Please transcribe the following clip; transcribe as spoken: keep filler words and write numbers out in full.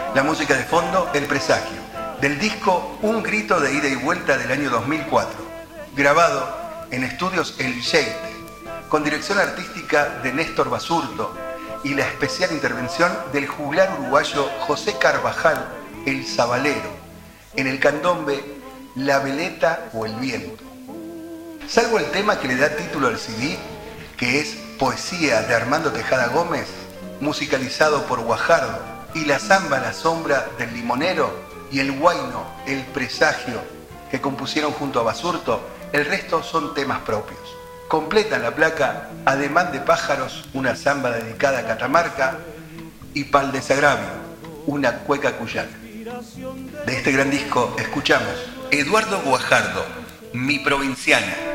La música de fondo, El Presagio, del disco Un Grito de Ida y Vuelta del año dos mil cuatro, grabado en estudios El Yeite, con dirección artística de Néstor Basurto y la especial intervención del juglar uruguayo José Carvajal, el Zabalero, en el candombe La Veleta o el Viento. Salvo el tema que le da título al C D, que es Poesía de Armando Tejada Gómez, musicalizado por Guajardo, y la samba La Sombra del Limonero y el huayno El Presagio, que compusieron junto a Basurto, el resto son temas propios. Completan la placa Ademán de Pájaros, una samba dedicada a Catamarca, y Pal Desagravio, una cueca cuyana. De este gran disco escuchamos Eduardo Guajardo, Mi Provinciana.